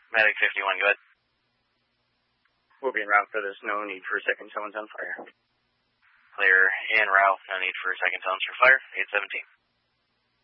Medic 51, go ahead. We'll be en route for this. No need for second tones on fire. Clear en route. No need for second tones for fire. 817.